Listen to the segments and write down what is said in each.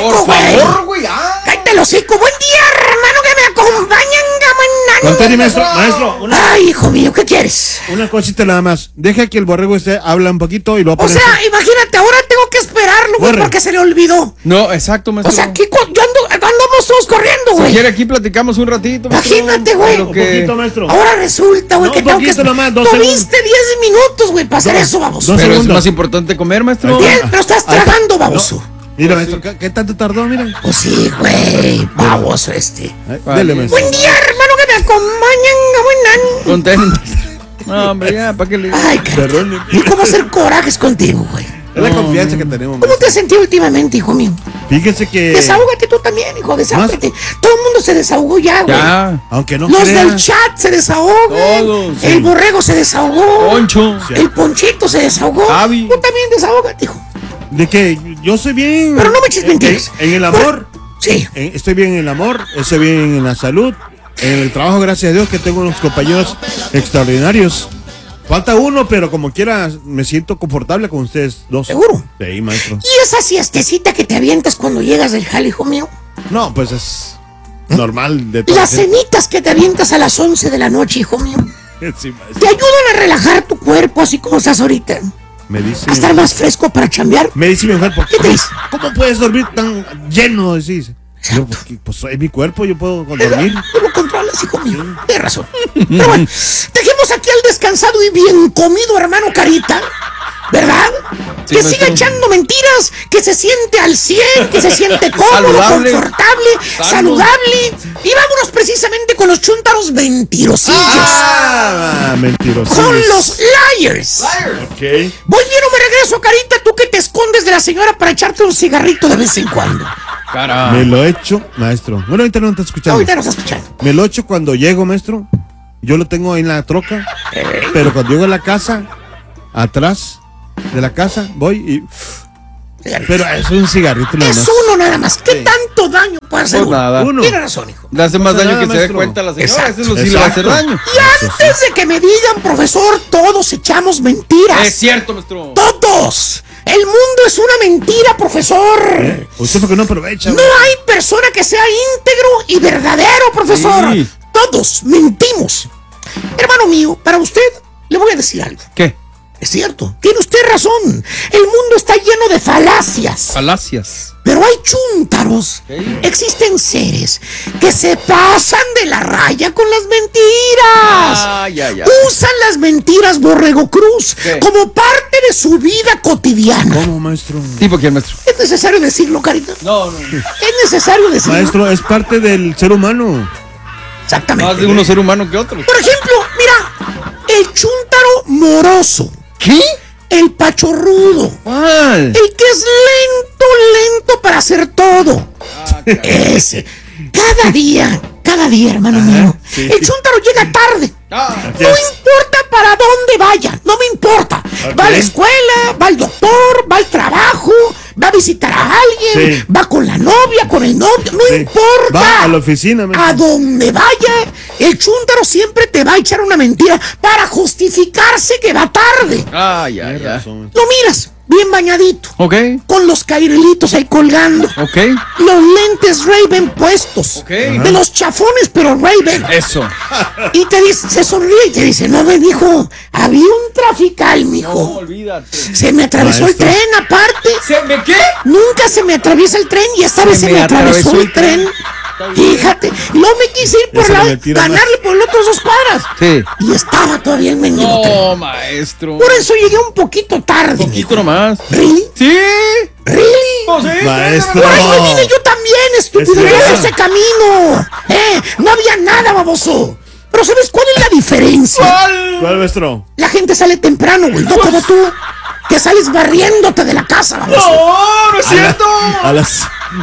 hocico, güey! Por favor, güey. ¡Cállate el hocico! ¡Buen día, hermano, que me acompañan, gamanán! Conteni, maestro. Ay, hijo mío, ¿qué quieres? Una cosita nada más. Deja que el borrego habla un poquito y lo va a O poner. sea, imagínate, ahora tengo que esperarlo, güey, Borre. porque se le olvidó. No, exacto, O maestro. sea, aquí andamos todos corriendo, Si güey. quiere, aquí platicamos un ratito, maestro. Imagínate, güey. Pero Un que- poquito, maestro. Ahora resulta, güey, No, que un tengo que poquito nomás, 2 Tuviste 10 minutos, güey, para hacer eso, baboso. Dos Pero es segundos. más importante comer, maestro. Bien, pero estás tragando, baboso. Mira, maestro, ¿qué tanto tardó? Mira. Pues sí, güey, baboso este. Dele, maestro. Buen día, hermano, que me acompañan, gamanán. Contento. No, hombre, ya, ¿para qué le Ay, caray. ¿Y cómo hacer corajes contigo, güey? Es la confianza que tenemos, ¿Cómo te has sentido últimamente, hijo mío? Fíjese que. Desahógate tú también, hijo, desahógate. Todo el mundo se desahogó ya, güey. Ya. Aunque no Los crea. del chat se desahogan. Todos, El sí. borrego se desahogó. Poncho. Sí. El ponchito se desahogó. Javi. Tú también desahógate, hijo. De que yo soy bien. Pero no me eches mentiras. En el amor. Sí. Estoy bien en el amor. Estoy bien en la salud. En el trabajo, gracias a Dios, que tengo unos compañeros extraordinarios. Falta uno, pero como quiera, me siento confortable con ustedes dos. ¿Seguro? Sí, maestro. ¿Y esa siestecita que te avientas cuando llegas del jale, hijo mío? No, pues es normal de todo. Las cenitas que te avientas a las 11 de la noche, hijo mío. Sí, maestro. ¿Te ayudan a relajar tu cuerpo así como estás ahorita? Me dice. ¿A estar más fresco para chambear? Me dice mi mujer, ¿por ¿Qué te dice? ¿cómo puedes dormir tan lleno? Decís. Yo, pues es mi cuerpo, yo puedo dormir. Tú lo controlas, hijo mío. Tienes razón. Pero bueno, dejemos aquí al descansado y bien comido hermano Carita, ¿verdad? Sí, Que maestro. siga echando mentiras, que se siente al 100, que se siente cómodo, Saludable. confortable, Sano. saludable. Y vámonos precisamente con los chúntaros mentirosillos. Mentiroso. Con los liars. Ok. Voy bien o me regreso, Carita, tú que te escondes de la señora para echarte un cigarrito de vez en cuando. Cara. Me lo echo, maestro. Bueno, ahorita no está escuchando. Ahorita nos estás escuchando. Me lo echo cuando llego, maestro. Yo lo tengo ahí en la troca. Pero cuando llego a la casa, atrás de la casa, voy y. Pero es un cigarrito nada Es más. uno nada más. ¿Qué Sí. tanto daño puede hacer Pues uno? nada. Uno. Tiene razón, hijo. Le hace más No pasa daño nada, que se dé maestro. cuenta la señora. Exacto. Eso sí le va a hacer Exacto. daño. Y antes de que me digan, profesor, todos echamos mentiras. Es cierto, maestro. ¡Todos! El mundo es una mentira, profesor. Usted porque no aprovecha. No hay persona que sea íntegro y verdadero, profesor. Sí. Todos mentimos. Hermano mío, para usted le voy a decir algo. ¿Qué? Es cierto, tiene usted razón. El mundo está lleno de falacias. Falacias. Pero hay chúntaros. ¿Qué? Existen seres que se pasan de la raya con las mentiras. Ay, ay, ay. Usan las mentiras, Borrego Cruz, ¿Qué? como parte de su vida cotidiana. ¿Cómo, maestro? ¿Tipo quién, maestro? ¿Es necesario decirlo, Carita? No, no. ¿Es necesario decirlo? Maestro, es parte del ser humano. Exactamente. Más de uno ser humano que otro. Por ejemplo, mira, el chúntaro moroso, ¿Qué? el pachorrudo, ¿Cuál? el que es lento para hacer todo. Ese. Cada día, hermano mío. sí. El chúntaro llega tarde. No importa para dónde vaya, no me importa. Va a la escuela, va al doctor, va al trabajo, va a visitar a alguien, Sí. va con la novia, con el novio, no Sí. importa. Va a la oficina, maestro. A donde vaya, el chúntaro siempre te va a echar una mentira para justificarse que va tarde. Ay, ay, Tienes ay. razón. Lo miras, bien bañadito, Ok, con los cairelitos ahí colgando, ok. los lentes Ray-Ban puestos, Ok. de los chafones pero Ray-Ban. Eso. Y te dice, se sonríe y te dice, no ven, hijo, había un trafical, mijo. No, olvídate. Se me atravesó Maestro. el tren, aparte. ¿Se me qué? Nunca se me atraviesa el tren y esta vez se me atravesó el tren. Fíjate. Y luego me quise ir por Esa la, mentira ganarle por los otros 2 cuadras. Sí. Y estaba todavía el mendigo tren. No, maestro. Por eso llegué un poquito tarde, Poquito mijo. nomás. ¿Really? Sí. ¿Really? Pues sí. Maestro. Por eso vine yo también, estúpido. Es Por verdad. ese camino. No había nada, baboso. Pero ¿sabes cuál es la diferencia? ¿Cuál, maestro? La gente sale temprano, güey. No como tú, que sales barriéndote de la casa, baboso. No, no es cierto. A las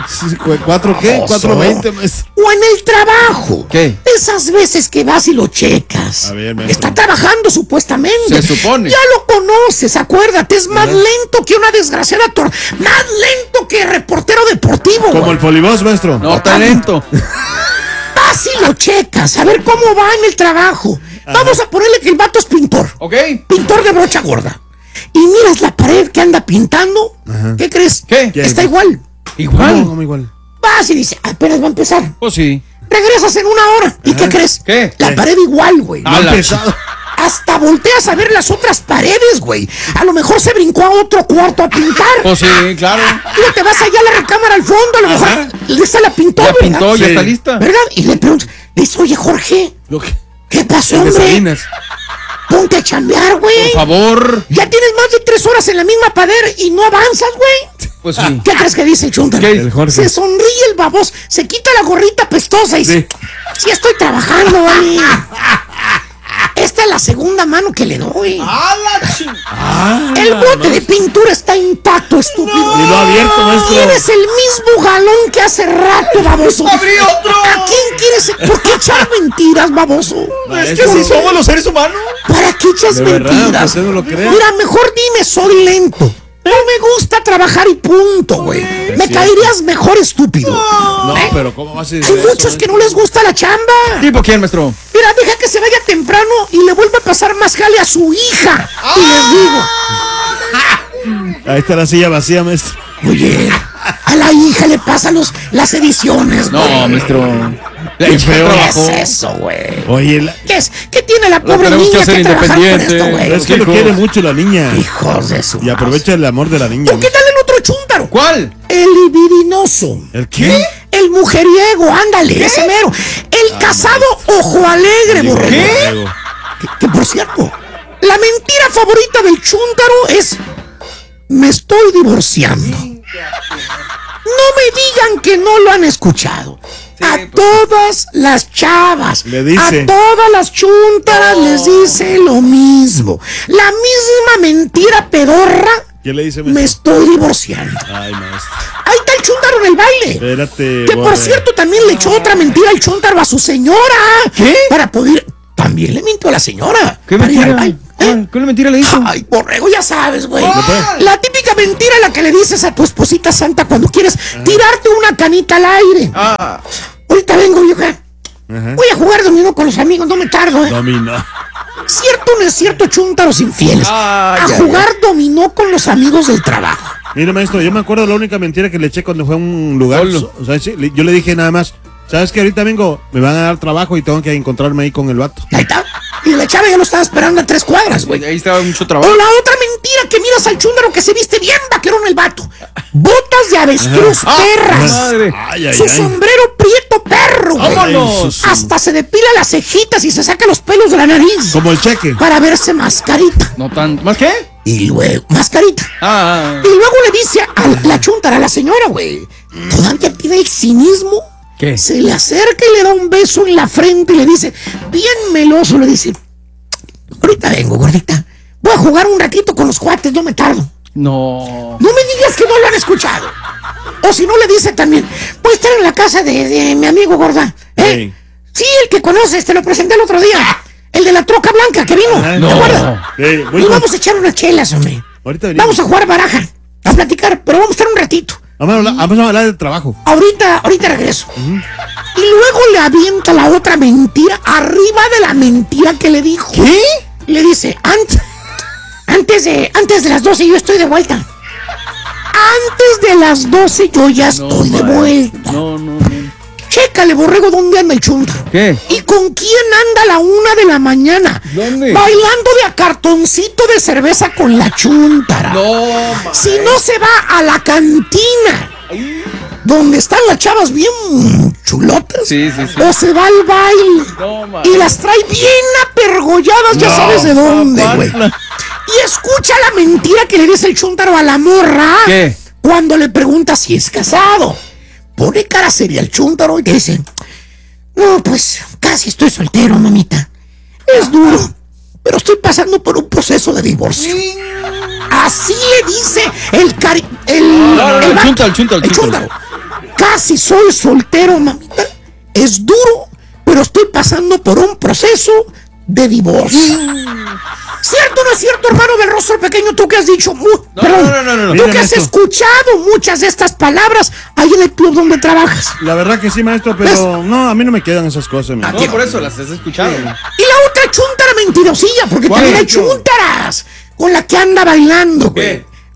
4 ¿qué? Baboso. 4:20, maestro. O en el trabajo. ¿Qué? Esas veces que vas y lo checas. A ver, maestro. Está trabajando supuestamente. Se supone. Ya lo conoces, acuérdate. Es más lento que una desgraciada más lento que reportero deportivo. Como güey. el polibos, maestro. No, talento. Vas y lo checas, a ver cómo va en el trabajo. Vamos a ponerle que el vato es pintor. Ok. Pintor de brocha gorda. Y miras la pared que anda pintando. ¿Qué crees? ¿Qué? ¿Qué? Está igual. Igual. ¿Cómo igual? Vas y dice, apenas va a empezar. Pues sí. Regresas en 1 hora. ¿Y qué crees? ¿Qué? La pared igual, güey. No ha la empezado. Hasta volteas a ver las otras paredes, güey. A lo mejor se brincó a otro cuarto a pintar. Pues sí, claro. Y te vas allá a la recámara al fondo, a lo mejor esta la pintó, Ya ¿verdad? pintó, ya Sí. está lista. ¿Verdad? Y le preguntas, le dices, oye, Jorge, Lo que- ¿qué pasó, el de hombre? Salinas. Ponte a chambear, güey. Por favor. Ya tienes más de 3 horas en la misma pared y no avanzas, güey. Pues sí. ¿Qué crees que dice el chúntaro? ¿Qué? El Jorge. Se sonríe el baboso, se quita la gorrita pestosa y dice, Sí. sí estoy trabajando, vale. Esta es la segunda mano que le doy. El bote de pintura está intacto, estúpido. Y lo ha abierto, maestro. Tienes el mismo galón que hace rato, baboso. ¡Abrí otro! ¿A quién quieres? ¿Por qué echar mentiras, baboso? Es que si somos los seres humanos. ¿Para qué echas De verdad, mentiras? usted no lo cree. Mira, mejor dime, soy lento. No me gusta trabajar y punto, güey. Me caerías mejor, estúpido. No, pero ¿cómo vas a decir Hay eso, muchos que no les gusta la chamba. ¿Tipo quién, maestro? Mira, deja que se vaya temprano y le vuelva a pasar más jale a su hija. Y les digo, Ahí está la silla vacía, maestro. oye, a la hija le pasan las ediciones, güey. No, maestro. Qué feo. ¿Qué trabajo. es eso, güey? Oye, ¿Qué tiene la pobre tenemos que niña hacer que trabajar con independiente. esto, güey? es que lo Hijo. quiere mucho la niña. Hijos de su Y aprovecha el amor de la niña. ¿Por qué tal el otro chúntaro? ¿Cuál? El libidinoso. ¿El qué? El mujeriego, ándale, ese mero. El casado ojo alegre, borrego. ¿Qué? Que por cierto, la mentira favorita del chúntaro es: me estoy divorciando. No me digan que no lo han escuchado. A todas las chavas, Le dice. a todas las chúntaras les dice lo mismo. La misma mentira pedorra: ¿Qué le dice, me maestro? estoy divorciando. Ay, maestro. Ahí está el chúntaro en el baile. Espérate. Que por borre. cierto también le echó otra mentira al chúntaro a su señora. ¿Qué? Para poder. También le mintió a la señora. ¿Qué para ir al mentira? baile. ¿Qué mentira le hizo? Ay, borrego, ya sabes, güey. ¿Cuál? La típica mentira la que le dices a tu esposita santa cuando quieres tirarte una canita al aire. Ah, Ahorita vengo, vieja. Ajá. Voy a jugar dominó con los amigos, no me tardo, Dominó. ¿Cierto o no es cierto, chúntaros infieles? Ah, a ya, jugar dominó con los amigos del trabajo. Mire, maestro, yo me acuerdo la única mentira que le eché cuando fue a un lugar. Solo. O sea, sí, yo le dije nada más, ¿sabes que ahorita vengo? Me van a dar trabajo y tengo que encontrarme ahí con el vato. Ahí está. Y la chava ya lo estaba esperando a 3 cuadras, güey. ahí estaba mucho O trabajo. la otra mentira que miras al chúndaro que se viste bien vaquerón el vato. Botas de avestruz perras. Madre. Ay, ay, Su ay. sombrero prieto perro, güey. ¡Vámonos! Hasta se depila las cejitas y se saca los pelos de la nariz. Como el cheque. Para verse mascarita. No tan. ¿Más qué? Y luego, mascarita. Ah. Y luego le dice a la chúntara, a la señora, güey. Todavía tiene el cinismo. ¿Qué? Se le acerca y le da un beso en la frente y le dice, bien meloso, le dice: ahorita vengo, gordita. Voy a jugar un ratito con los cuates, no me tardo. No. No me digas que no lo han escuchado. O si no, le dice también: voy a estar en la casa de mi amigo gorda. Ey. Sí, el que conoces, te lo presenté el otro día. El de la troca blanca que vino. Ah, ¿Te no. acuerdas? Voy Y con- vamos a echar unas chelas, hombre. Ahorita venimos. Vamos a jugar baraja, a platicar, pero vamos a estar un ratito. Vamos a hablar de trabajo. Ahorita regreso. Y luego le avienta la otra mentira arriba de la mentira que le dijo. ¿Qué? Le dice: antes de las 12 yo estoy de vuelta. Antes de las 12 yo ya estoy de vuelta. No. Chécale, borrego, ¿dónde anda el chunta? ¿Qué? ¿Y con quién anda a la 1 de la mañana? ¿Dónde? Bailando de a cartoncito de cerveza con la chuntara. No, Si no se va a la cantina, donde están las chavas bien chulotas. Sí. O se va al baile. No, ma. Y las trae bien apergolladas, ya No, sabes de dónde, papá. güey. Y escucha la mentira que le dice el chuntaro a la morra. ¿Qué? Cuando le pregunta si es casado. Pone cara seria el chúntaro y te dice: no, pues casi estoy soltero, mamita. Es duro, pero estoy pasando por un proceso de divorcio. Así le dice el vato, el chúntaro. chúntaro. Casi soy soltero, mamita. Es duro, pero estoy pasando por un proceso de divorcio. ¿Cierto o no es cierto, hermano del rostro pequeño? Tú que has dicho, No. tú Miren que has esto. escuchado muchas de estas palabras ahí en el club donde trabajas. La verdad que sí, maestro, pero no, a mí no me quedan esas cosas. mi No, maestro. por eso las has escuchado. Y la otra chuntara mentirosilla, porque ¿Cuál? también hay chuntaras con la que anda bailando, güey. ¿Qué?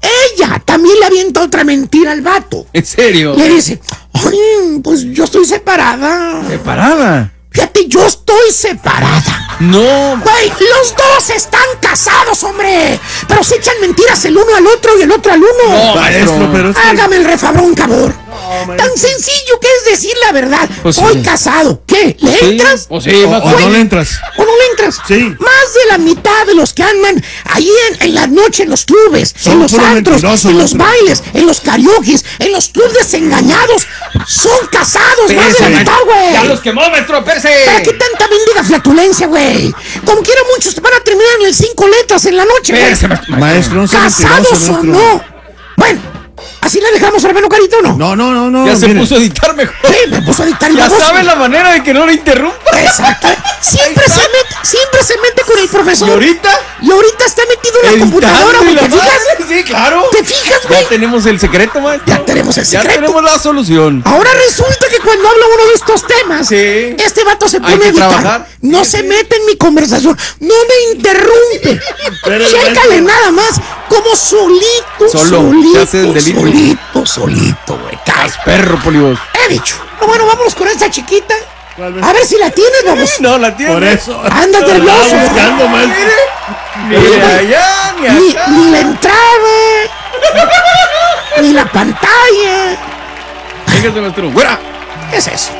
ella también le avienta otra mentira al vato. ¿En serio? Le dice, ay, pues yo estoy separada. ¿Separada? Fíjate, yo estoy separada. No. Güey, los dos están casados, hombre. Pero se echan mentiras el uno al otro y el otro al uno. No, Maestro, pero es que... Hágame el refabrón, cabrón. maestro. Tan sencillo que es decir la verdad. Pues Soy sí. casado. ¿Qué? ¿Le Sí, entras? o sí, O no le entras. ¿O no le entras? Sí. Más de la mitad de los que andan ahí en la noche en los clubes, Son en los puros antros, mentirosos, en los maestro. bailes, en los karaokes, en los clubes desengañados, son casados. Más de la mitad, güey. ¡Ya los quemó, maestro! ¿Para ¡Pérse! qué tanta mendiga flatulencia, güey? Como quiera, muchos van a terminar en el 5 letras en la noche, güey. Pérse, maestro. Maestro, no sea ¿Casados mentiroso, o maestro. no? Bueno, ¿así le dejamos, hermano Carito, o no? No. Ya se mire. puso a editar mejor. Sí, me puso a dictar el Ya baboso. sabe la manera de que no le interrumpa. Exacto. Siempre se mete con el profesor. ¿Y ahorita? Y ahorita está metido en la computadora, güey. ¿Te fijas? Sí, claro. ¿Te fijas, güey? Ya tenemos el secreto, maestro. Ya tenemos el secreto. Ya tenemos la solución. Ahora resulta que cuando habla uno de estos temas, Sí. este vato se Hay pone que a editar. trabajar. No se mete en mi conversación. No me interrumpe. Pero, Chécale nada más como solito, Solo, se hace el delito. solito, güey. ¡Haz perro, polibos! He dicho. No, bueno, vámonos con esta chiquita. ¿Cuál vez? A ver si la tienes, vamos. No, la tiene. Por eso. Anda Lo nervioso. estaba buscando, maestro. Ni allá, ni acá. Ni la entrada, ni la pantalla. Véngase, maestro. ¡Fuera! ¿Qué es eso?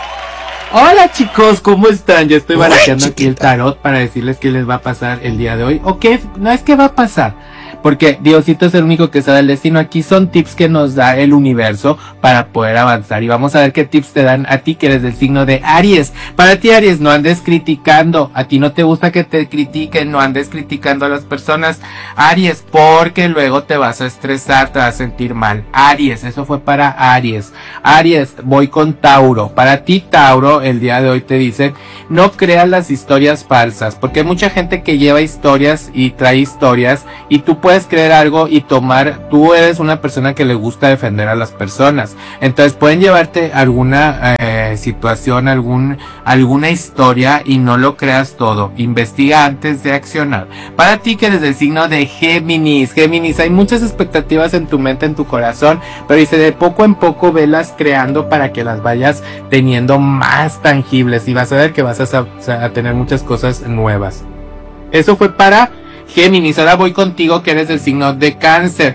Hola chicos, ¿cómo están? Yo estoy Hola, barajeando aquí el chiquita. tarot para decirles qué les va a pasar el día de hoy. O qué, no es que va a pasar, porque Diosito es el único que sabe el destino. Aquí son tips que nos da el universo para poder avanzar. Y vamos a ver qué tips te dan a ti que eres del signo de Aries. Para ti, Aries, no andes criticando. A ti no te gusta que te critiquen, no andes criticando a las personas, Aries, porque luego te vas a estresar, te vas a sentir mal. Aries, eso fue para Aries. Aries, voy con Tauro. Para ti, Tauro, el día de hoy te dicen, no creas las historias falsas, porque hay mucha gente que lleva historias y trae historias y tú puedes creer algo y tú eres una persona que le gusta defender a las personas, entonces pueden llevarte alguna situación, alguna historia y no lo creas todo, investiga antes de accionar. Para ti que eres del signo de Géminis, hay muchas expectativas en tu mente, en tu corazón, pero dice de poco en poco velas creando para que las vayas teniendo más tangibles y vas a ver que vas a tener muchas cosas nuevas. Eso fue para Géminis. Ahora voy contigo que eres del signo de Cáncer.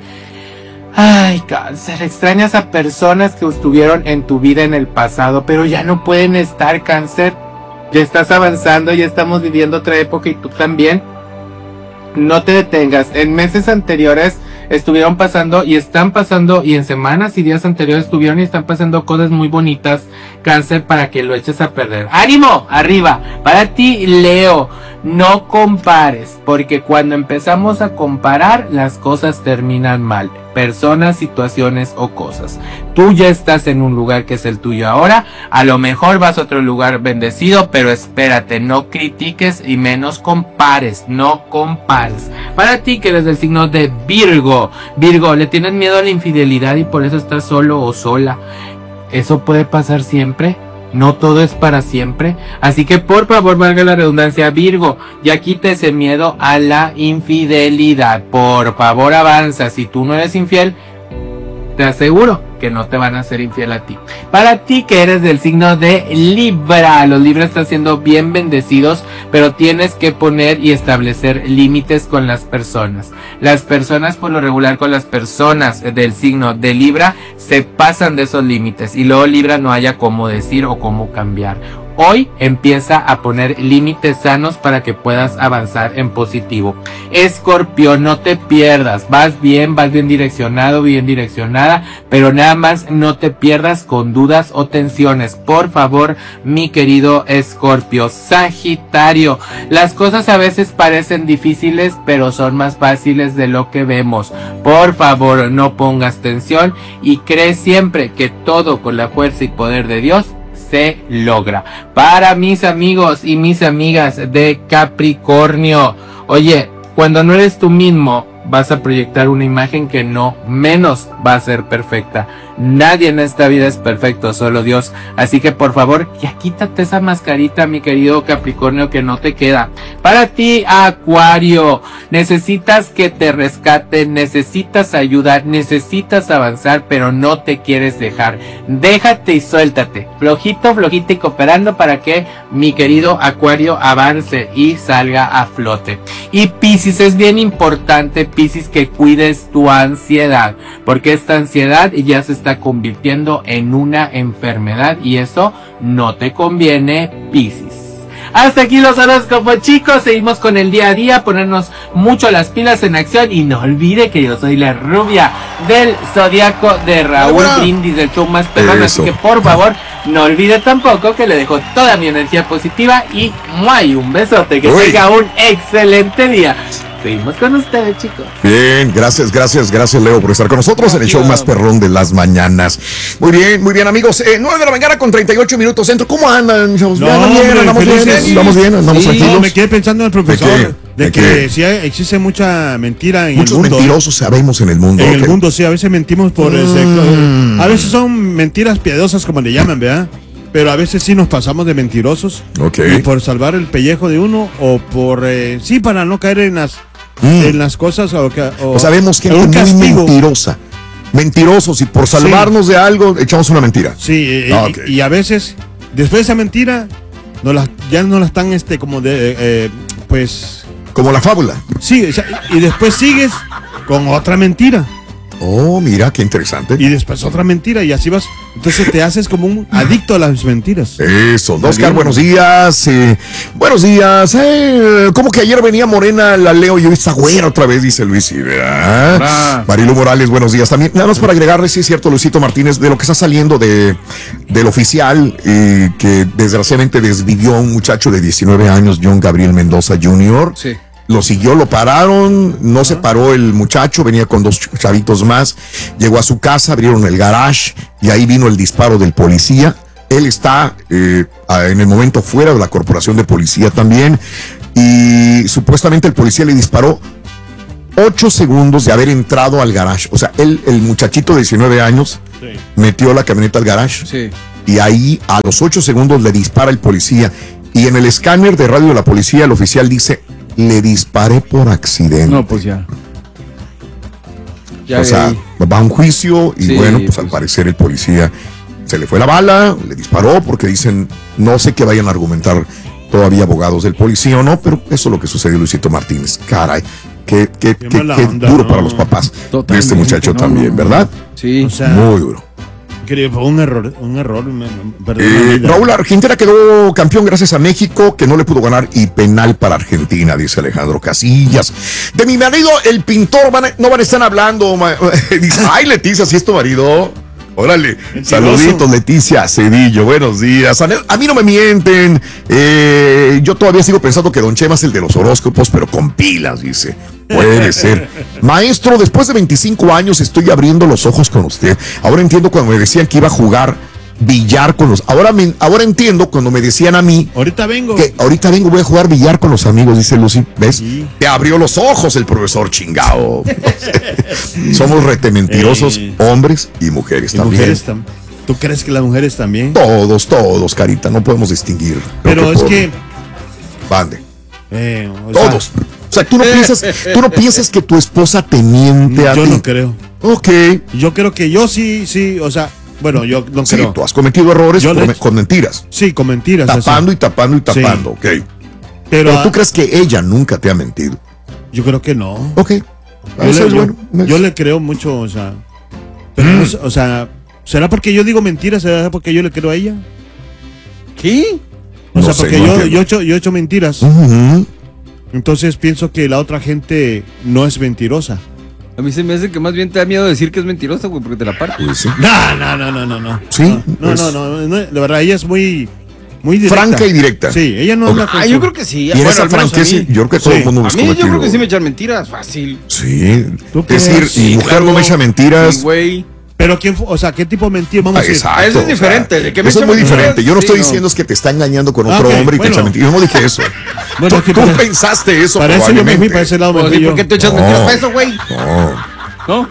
Ay, Cáncer, extrañas a personas que estuvieron en tu vida en el pasado, pero ya no pueden estar, Cáncer. Ya estás avanzando, ya estamos viviendo otra época y tú también. No te detengas. En meses anteriores estuvieron pasando y están pasando, y en semanas y días anteriores estuvieron y están pasando cosas muy bonitas, Cáncer, para que lo eches a perder. ¡Ánimo! ¡Arriba! Para ti, Leo, no compares, porque cuando empezamos a comparar, las cosas terminan mal. Personas, situaciones o cosas. Tú ya estás en un lugar que es el tuyo ahora, a lo mejor vas a otro lugar bendecido, pero espérate, no critiques y menos compares, no compares. Para ti que eres del signo de Virgo, le tienes miedo a la infidelidad y por eso estás solo o sola. ¿Eso puede pasar siempre? No todo es para siempre, así que por favor, valga la redundancia, Virgo, ya quita ese miedo a la infidelidad. Por favor, avanza. Si tú no eres infiel, te aseguro que no te van a ser infiel a ti. Para ti que eres del signo de Libra, los Libra están siendo bien bendecidos, pero tienes que poner y establecer límites con las personas. Las personas, por lo regular, con las personas del signo de Libra se pasan de esos límites y luego Libra no haya cómo decir o cómo cambiar. Hoy empieza a poner límites sanos para que puedas avanzar en positivo. Escorpión, no te pierdas, vas bien direccionado, bien direccionada, pero nada más no te pierdas con dudas o tensiones, por favor, mi querido Escorpio. Sagitario, las cosas a veces parecen difíciles, pero son más fáciles de lo que vemos. Por favor, no pongas tensión y cree siempre que todo con la fuerza y poder de Dios se logra. Para mis amigos y mis amigas de Capricornio, oye, cuando no eres tú mismo, vas a proyectar una imagen que no menos va a ser perfecta. Nadie en esta vida es perfecto, solo Dios. Así que por favor, ya quítate esa mascarita, mi querido Capricornio, que no te queda. Para ti, Acuario, necesitas que te rescaten, necesitas ayuda, necesitas avanzar, pero no te quieres dejar. Déjate y suéltate, flojito, flojito y cooperando para que mi querido Acuario avance y salga a flote. Y Piscis, es bien importante, Piscis, que cuides tu ansiedad, porque esta ansiedad ya se está convirtiendo en una enfermedad y eso no te conviene, Piscis. Hasta aquí los horóscopos, chicos. Seguimos con el día a día, ponernos mucho las pilas en acción. Y no olvide que yo soy la rubia del zodiaco de Raúl Brindis, del show más perrón. Así que por favor, no olvide tampoco que le dejo toda mi energía positiva. Y un besote, que tenga un excelente día. Seguimos con ustedes, chicos. Bien, gracias Leo por estar con nosotros en el show más perrón de las mañanas. Muy bien amigos, 9 de la mañana con 38 minutos centro. ¿Cómo andan, chavos? Andamos bien, tranquilos. No, me quedé pensando en el profesor de que sí existe mucha mentira en el mundo. Muchos mentirosos sabemos en el mundo. En el mundo, sí, a veces mentimos por a veces son mentiras piadosas, como le llaman, ¿verdad? Pero a veces sí nos pasamos de mentirosos. Y por salvar el pellejo de uno o por sí, para no caer en las cosas o sabemos que es muy mentirosa. Mentirosos, y por salvarnos de algo echamos una mentira. Sí, y a veces después de esa mentira ya no la están como de pues como la fábula. Sí, y después sigues con otra mentira. Oh, mira, qué interesante. Y después otra mentira y así vas. Entonces te haces como un adicto a las mentiras. Eso. Oscar, buenos días. Buenos días. ¿Cómo que ayer venía morena la Leo y hoy está güera otra vez? Dice Luis. Marilu Morales, buenos días también. Nada más para agregarle, sí es cierto, Luisito Martínez, de lo que está saliendo del oficial que desgraciadamente desvivió a un muchacho de 19 años, John Gabriel Mendoza Jr. Sí. Lo siguió, lo pararon, no se paró el muchacho, venía con 2 chavitos más, llegó a su casa, abrieron el garage y ahí vino el disparo del policía. Él está en el momento fuera de la corporación de policía también y supuestamente el policía le disparó 8 segundos de haber entrado al garage. O sea, el muchachito de 19 años metió la camioneta al garage y ahí a los 8 segundos le dispara el policía y en el escáner de radio de la policía el oficial dice: le disparé por accidente. No, pues ya. O sea, va a un juicio y bueno, pues al parecer el policía se le fue la bala, le disparó porque dicen, no sé qué vayan a argumentar todavía abogados del policía o no, pero eso es lo que sucedió, Luisito Martínez. Caray, qué onda, duro para los papás de este muchacho también, ¿verdad? Sí. O sea, muy duro. Fue un error. Raúl, Argentina quedó campeón gracias a México, que no le pudo ganar, y penal para Argentina, dice Alejandro Casillas. De mi marido, el pintor, no van a estar hablando. Dice, ay, Leticia, ¿sí es tu marido? Órale, mentiroso. Saluditos, Leticia Cedillo, buenos días. A mí no me mienten. Yo todavía sigo pensando que Don Chema es el de los horóscopos, pero con pilas, dice. Puede ser. Maestro, después de 25 años estoy abriendo los ojos con usted. Ahora entiendo cuando me decían que iba a jugar billar con los... Ahora entiendo cuando me decían a mí... Ahorita vengo, voy a jugar billar con los amigos, dice Lucy. ¿Ves? Sí. Te abrió los ojos el profesor chingao. Somos retementirosos, hombres y mujeres también. ¿Tú crees que las mujeres también? Todos, Carita, no podemos distinguir. Pero es que... Bande. Todos. O sea, tú no piensas que tu esposa te miente a ti. Yo no creo. Ok. Yo creo que yo sí, o sea, bueno, yo no creo. Sí, tú has cometido errores con mentiras. Sí, con mentiras. Tapando y tapando, sí. Ok. Pero tú crees que ella nunca te ha mentido. Yo creo que no. Ok. Yo le creo mucho, o sea. Pero o sea, ¿será porque yo digo mentiras? ¿Será porque yo le creo a ella? ¿Qué? O sea, porque yo he hecho mentiras. Entonces pienso que la otra gente no es mentirosa. A mí se me hace que más bien te da miedo decir que es mentirosa, güey, porque te la partes. Sí. No. ¿Sí? No, la verdad, ella es muy directa. Franca y directa. Sí, ella no habla con yo creo que sí. Y en esa franqueza, yo creo que todo el mundo a mí yo creo que sí me echan mentiras, fácil. Sí. Es decir, mi mujer no me echa mentiras. Sí, güey. Pero ¿qué tipo de mentira vamos a decir? Eso es diferente. Eso es muy diferente. Yo no estoy diciendo es que te está engañando con otro hombre y te echa mentiras. Yo no dije eso. Bueno, tú pensaste eso. Para eso yo me fui para ese lado. ¿Por qué te echas mentiras para eso, güey? No.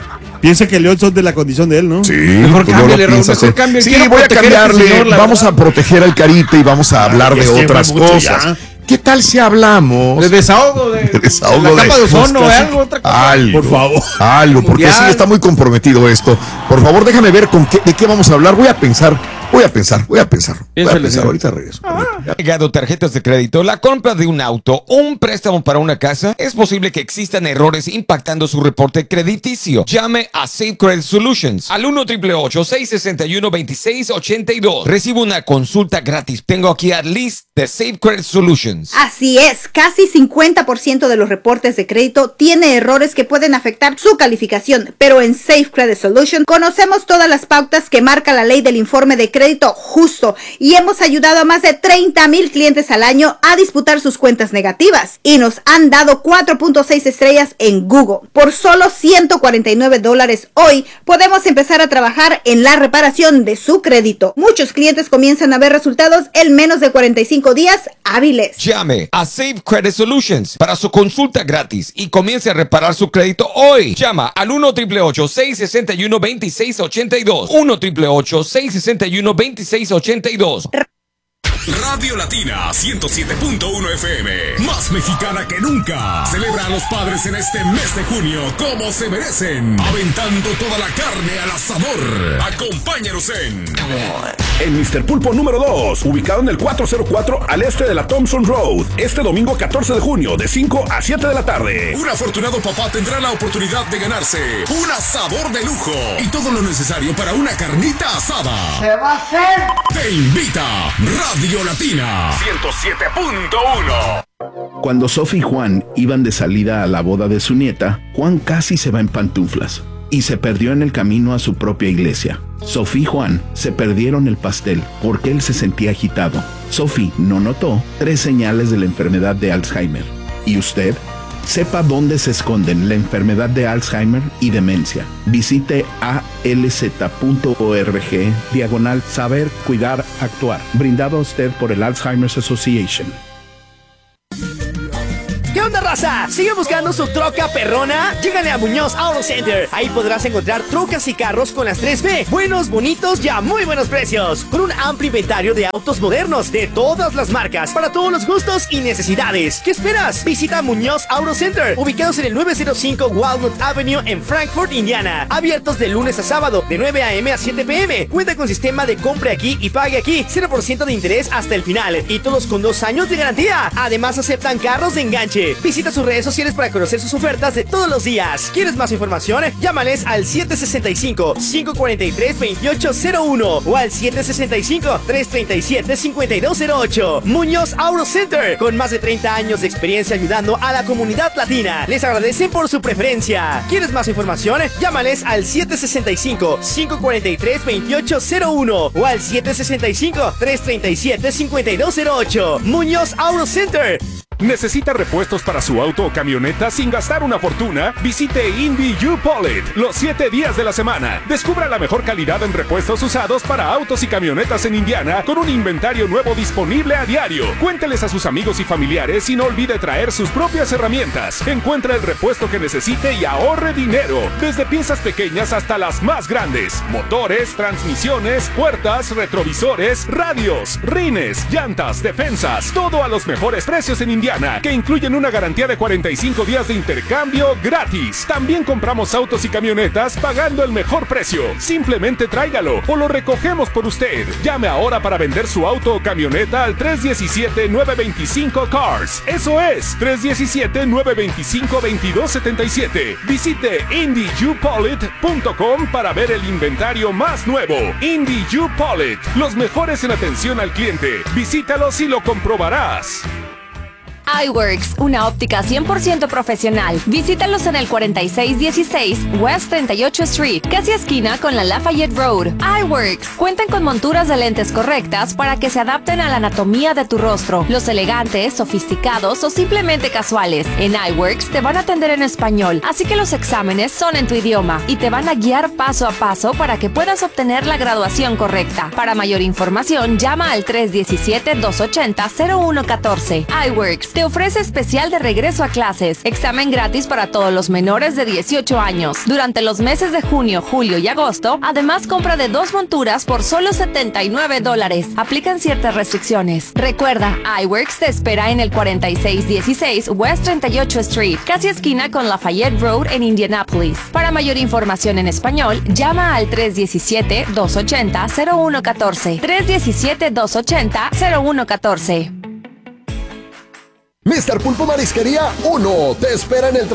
Piensa que León son de la condición de él, ¿no? Sí, mejor cámbiale, Raúl, mejor cambie. Sí, Quiero voy a proteger a este cambiarle. señor, la Vamos verdad. a proteger al Carita y vamos a hablar de otras cosas. Ya. ¿Qué tal si hablamos? De desahogo, de desahogo la capa de ozono, pues, algo, otra cosa. Algo, Por favor. Algo, porque Mundial. sí está muy comprometido esto. Por favor, déjame ver de qué vamos a hablar. Voy a pensar. Piénsale, señor. Ahorita regreso. Llegado tarjetas de crédito, la compra de un auto o un préstamo para una casa, es posible que existan errores impactando su reporte crediticio. Llame a Safe Credit Solutions al 1-888-661-2682. Recibe una consulta gratis. Tengo aquí a Liz de Safe Credit Solutions. Así es, casi 50% de los reportes de crédito tiene errores que pueden afectar su calificación, pero en Safe Credit Solution conocemos todas las pautas que marca la ley del informe de crédito justo y hemos ayudado a más de 30,000 clientes al año a disputar sus cuentas negativas y nos han dado 4.6 estrellas en Google. Por solo $149 hoy podemos empezar a trabajar en la reparación de su crédito. Muchos clientes comienzan a ver resultados en menos de 45 días hábiles. Llame a Safe Credit Solutions para su consulta gratis y comience a reparar su crédito hoy. Llama al 1-888-661-2682. 1-888-661-2682. Radio Latina 107.1 FM, más mexicana que nunca. Celebra a los padres en este mes de junio como se merecen, aventando toda la carne al asador. Acompáñanos en Mr. Pulpo número 2, ubicado en el 404 al este de la Thompson Road, este domingo 14 de junio de 5 a 7 de la tarde. Un afortunado papá tendrá la oportunidad de ganarse un asador de lujo y todo lo necesario para una carnita asada. ¿Se va a hacer? Te invita Radio Latina 107.1. Cuando Sophie y Juan iban de salida a la boda de su nieta, Juan casi se va en pantuflas y se perdió en el camino a su propia iglesia. Sophie y Juan se perdieron el pastel porque él se sentía agitado. Sophie no notó 3 señales de la enfermedad de Alzheimer. ¿Y usted? Sepa dónde se esconden la enfermedad de Alzheimer y demencia. Visite alz.org/saber, cuidar, actuar. Brindado a usted por el Alzheimer's Association. ¿Qué onda, raza? ¿Sigue buscando su troca perrona? Llégale a Muñoz Auto Center. Ahí podrás encontrar trocas y carros con las 3B. Buenos, bonitos y a muy buenos precios. Con un amplio inventario de autos modernos de todas las marcas, para todos los gustos y necesidades. ¿Qué esperas? Visita Muñoz Auto Center, ubicados en el 905 Walnut Avenue en Frankfort, Indiana. Abiertos de lunes a sábado, de 9 a.m. a 7 p.m. Cuenta con sistema de compre aquí y pague aquí. 0% de interés hasta el final. Y todos con 2 años de garantía. Además, aceptan carros de enganche. Visita sus redes sociales para conocer sus ofertas de todos los días. ¿Quieres más información? Llámales al 765-543-2801 o al 765-337-5208. Muñoz Auto Center, con más de 30 años de experiencia ayudando a la comunidad latina. Les agradecen por su preferencia. ¿Quieres más información? Llámales al 765-543-2801 o al 765-337-5208. Muñoz Auto Center. ¿Necesita repuestos para su auto o camioneta sin gastar una fortuna? Visite Indy U-Polit los 7 días de la semana. Descubra la mejor calidad en repuestos usados para autos y camionetas en Indiana con un inventario nuevo disponible a diario. Cuénteles a sus amigos y familiares y no olvide traer sus propias herramientas. Encuentra el repuesto que necesite y ahorre dinero. Desde piezas pequeñas hasta las más grandes. Motores, transmisiones, puertas, retrovisores, radios, rines, llantas, defensas. Todo a los mejores precios en Indiana, que incluyen una garantía de 45 días de intercambio gratis. También compramos autos y camionetas pagando el mejor precio. Simplemente tráigalo o lo recogemos por usted. Llame ahora para vender su auto o camioneta al 317-925-CARS. Eso es, 317-925-2277. Visite IndyUPolit.com para ver el inventario más nuevo. Indy U-Polit, los mejores en atención al cliente. Visítalos y lo comprobarás. iWorks, una óptica 100% profesional. Visítalos en el 4616 West 38 Street, casi esquina con la Lafayette Road. iWorks cuentan con monturas de lentes correctas para que se adapten a la anatomía de tu rostro. Los elegantes, sofisticados o simplemente casuales. En iWorks te van a atender en español, así que los exámenes son en tu idioma y te van a guiar paso a paso para que puedas obtener la graduación correcta. Para mayor información, llama al 317-280-0114. iWorks te ofrece especial de regreso a clases. Examen gratis para todos los menores de 18 años. Durante los meses de junio, julio y agosto, además compra de 2 monturas por solo $79. Aplican ciertas restricciones. Recuerda, iWorks te espera en el 4616 West 38 Street, casi esquina con Lafayette Road en Indianapolis. Para mayor información en español, llama al 317-280-0114. 317-280-0114. Mr. Pulpo Marisquería 1 te espera en el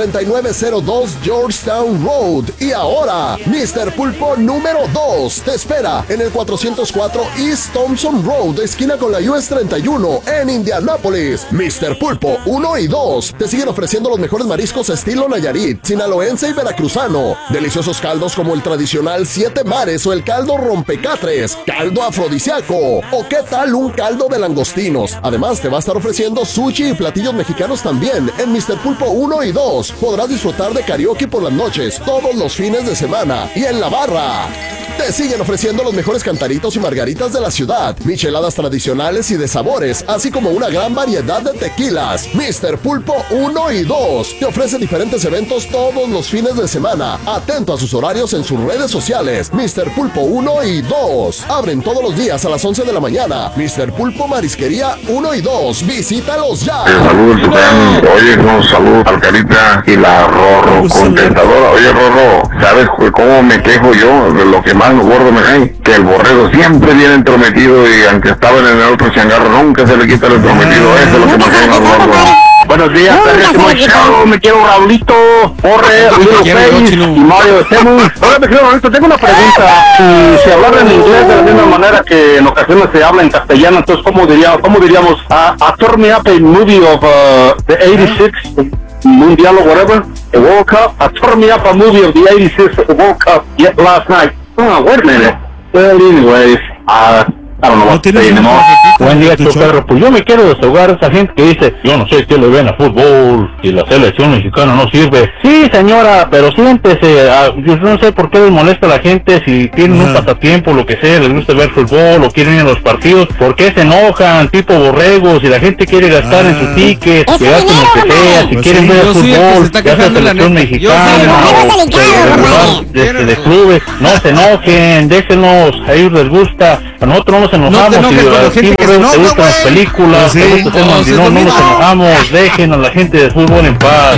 3902 Georgetown Road. Y ahora, Mr. Pulpo número 2 te espera en el 404 East Thompson Road, esquina con la US 31 en Indianápolis. Mr. Pulpo 1 y 2 te siguen ofreciendo los mejores mariscos estilo Nayarit, sinaloense y veracruzano. Deliciosos caldos como el tradicional 7 mares o el caldo rompecatres, caldo afrodisíaco o qué tal un caldo de langostinos. Además te va a estar ofreciendo sushi y platillos mexicanos también en Mr. Pulpo 1 y 2. Podrás disfrutar de karaoke por las noches, todos los fines de semana y en la barra. Te siguen ofreciendo los mejores cantaritos y margaritas de la ciudad, micheladas tradicionales y de sabores, así como una gran variedad de tequilas. Mr. Pulpo 1 y 2 te ofrece diferentes eventos todos los fines de semana. Atento a sus horarios en sus redes sociales. Mr. Pulpo 1 y 2 abren todos los días a las 11 de la mañana. Mr. Pulpo Marisquería 1 y 2. Visítalos ya. Saludos, oye, no, saludos al Carita y la Rorro contentadora. Oye, Rorro, ¿sabes cómo me quejo yo de lo que más gordo me cae? Que el borrego siempre viene entrometido y aunque estaba en el otro changarro nunca se le quita el entrometido. Eso es lo que me cae más gordo. Buenos días, Show, me quiero Raulito, Porre, Little Face y Mario Temu. Ahora me quiero Raulito, tengo una pregunta. Si hablar en inglés de la misma manera que en ocasiones se habla en castellano, entonces ¿cómo diríamos? Turn me up a movie of the 86 Mundial or whatever, the World Cup. Turn me up a movie of the 86 World Cup last night. Oh, wait a minute. Well, anyways, I don't know what to say anymore. Buen día, Pedro. Pues yo me quiero desahogar a esa gente que dice, yo no sé qué le ven a fútbol y la selección mexicana no sirve. Sí, señora, pero siéntese. Yo no sé por qué les molesta a la gente si tienen un pasatiempo, lo que sea, les gusta ver fútbol o quieren ir a los partidos. ¿Por qué se enojan, tipo borregos? Si la gente quiere gastar en su ticket, que gasten lo que sea, si quieren ver el fútbol, ya sea selección mexicana o de clubes, no se enojen, déjenlos, a ellos les gusta. A nosotros no nos enojamos, te gustan las películas, te gusta ser mandilón, no nos enojamos, dejen a la gente de fútbol en paz.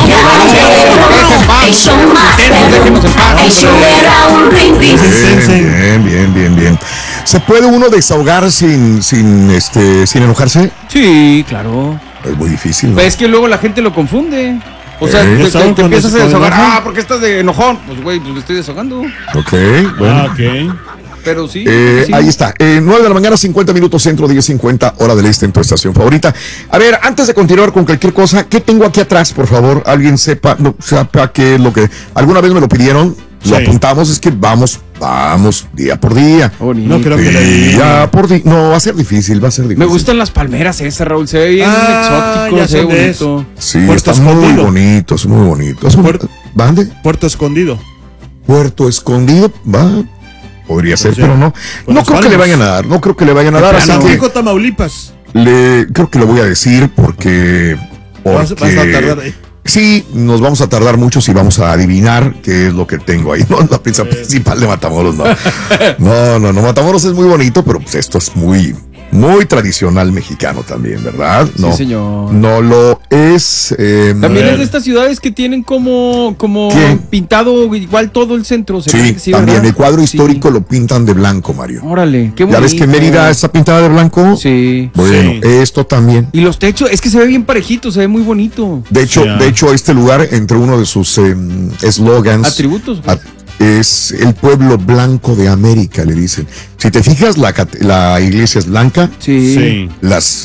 Bien. ¿Se puede uno desahogar sin enojarse? Sí, claro. Es muy difícil, ¿no? Pues es que luego la gente lo confunde. O sea, te empiezas a desahogar. ¿Por qué estás de enojón? Pues güey, pues me estoy desahogando. Ok, bueno. Pero sí, sí. Ahí está. 9 de la mañana, 50 minutos centro, 10:50, hora del este en tu estación favorita. A ver, antes de continuar con cualquier cosa, ¿qué tengo aquí atrás, por favor? Alguien sepa qué es lo que alguna vez me lo pidieron. Lo apuntamos, es que vamos día por día. No creo que día por día. No, va a ser difícil. Me gustan las palmeras esas, Raúl. Se ve bien exótico, se ve bonito. Sí, está muy bonito, es muy bonito. ¿Bande? Puerto Escondido. Puerto Escondido, va. Podría ser, pero no. No creo que le vayan a dar. No creo que le vayan a dar. Tamaulipas, Tamaulipas. Creo que lo voy a decir porque vas a tardar ahí. Sí, nos vamos a tardar mucho si vamos a adivinar qué es lo que tengo ahí. No, la pizza principal de Matamoros, no. No, Matamoros es muy bonito, pero pues esto es muy tradicional mexicano también, ¿verdad? No, sí, señor. No lo es. También es de estas ciudades que tienen como pintado igual todo el centro. Sí, también ¿verdad? El cuadro histórico lo pintan de blanco, Mario. Órale, qué bonito. ¿Ya ves que Mérida está pintada de blanco? Sí. Bueno, esto también. Y los techos, es que se ve bien parejito, se ve muy bonito. De hecho, este lugar, entre uno de sus eslogans. Atributos. Es el pueblo blanco de América, le dicen. Si te fijas, la iglesia es blanca. Sí. Las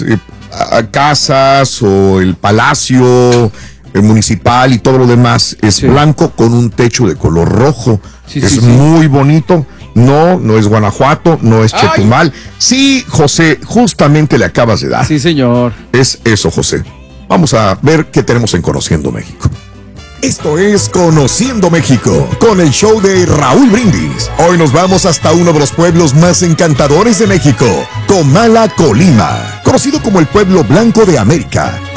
casas o el palacio municipal y todo lo demás es blanco con un techo de color rojo. Es muy bonito. No es Guanajuato, no es Chetumal. Sí, José, justamente le acabas de dar. Sí, señor. Es eso, José. Vamos a ver qué tenemos en Conociendo México. Esto es Conociendo México, con el show de Raúl Brindis. Hoy nos vamos hasta uno de los pueblos más encantadores de México, Comala, Colima, conocido como el pueblo blanco de América. Como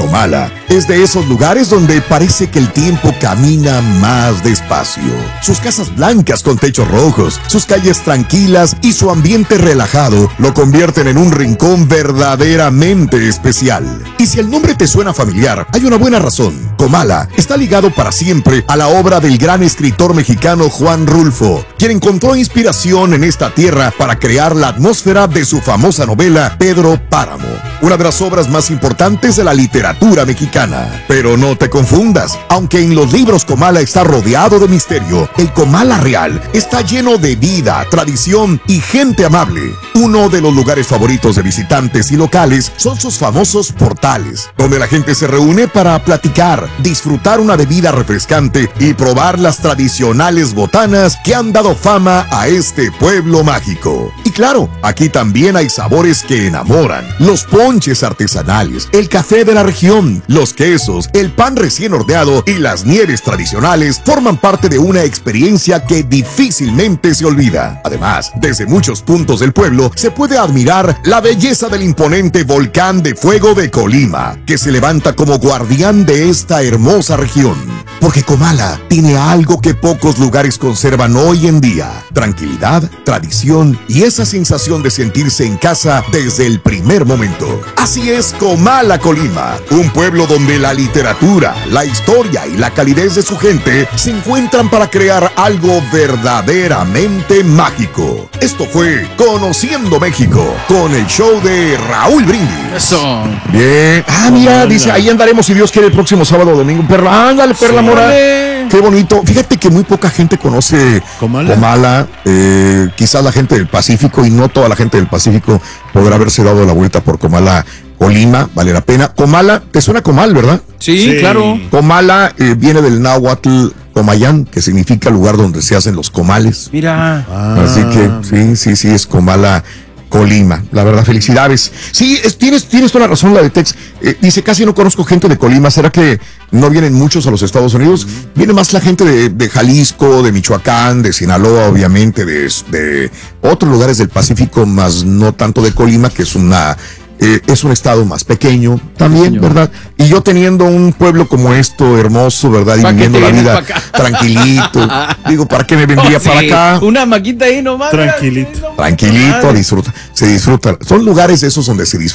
Comala es de esos lugares donde parece que el tiempo camina más despacio. Sus casas blancas con techos rojos, sus calles tranquilas y su ambiente relajado lo convierten en un rincón verdaderamente especial. Y si el nombre te suena familiar, hay una buena razón. Comala está ligado para siempre a la obra del gran escritor mexicano Juan Rulfo, quien encontró inspiración en esta tierra para crear la atmósfera de su famosa novela Pedro Páramo, una de las obras más importantes de la literatura mexicana. Pero no te confundas, aunque en los libros Comala está rodeado de misterio, el Comala real está lleno de vida, tradición y gente amable. Uno de los lugares favoritos de visitantes y locales son sus famosos portales, donde la gente se reúne para platicar, disfrutar una bebida refrescante y probar las tradicionales botanas que han dado fama a este pueblo mágico. Y claro, aquí también hay sabores que enamoran: los ponches artesanales, el café de la región, los quesos, el pan recién horneado y las nieves tradicionales forman parte de una experiencia que difícilmente se olvida. Además, desde muchos puntos del pueblo se puede admirar la belleza del imponente volcán de fuego de Colima, que se levanta como guardián de esta hermosa región. Porque Comala tiene algo que pocos lugares conservan hoy en día: tranquilidad, tradición y esa sensación de sentirse en casa desde el primer momento. Así es Comala, Colima, un pueblo donde la literatura, la historia y la calidez de su gente se encuentran para crear algo verdaderamente mágico. Esto fue Conociendo México con el show de Raúl Brindis. Eso. Bien. Mira, dice, ahí andaremos si Dios quiere el próximo sábado o domingo. Perla, ándale, Perla Mora. Qué bonito. Fíjate que muy poca gente conoce Comala. Quizás la gente del Pacífico, y no toda la gente del Pacífico podrá haberse dado la vuelta por Comala, Colima. Vale la pena. Comala, ¿te suena Comal, verdad? Sí, claro. Comala viene del náhuatl Comayán, que significa lugar donde se hacen los comales. Mira. Así que sí, es Comala, Colima. La verdad, felicidades. Sí, tienes toda la razón, la de Tex. Dice, casi no conozco gente de Colima. ¿Será que no vienen muchos a los Estados Unidos? Viene más la gente de Jalisco, de Michoacán, de Sinaloa, obviamente, de otros lugares del Pacífico, más no tanto de Colima, que es un estado más pequeño también, ¿verdad? Y yo teniendo un pueblo como esto, hermoso, ¿verdad? Y viviendo la vida tranquilito. Digo, ¿para qué me vendría para acá? Una maquita ahí nomás. Tranquilito, se disfruta. Son lugares esos donde se disfruta.